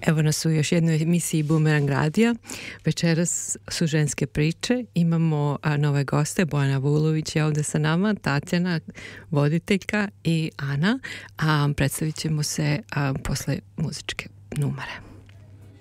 Evo nas u još jednoj emisiji Boomerang radija. Večeras su ženske priče. Imamo nove goste. Bojana Vulović je ovdje sa nama, Tatjana, voditeljka, i Ana. Predstavit ćemo se posle muzičke numere.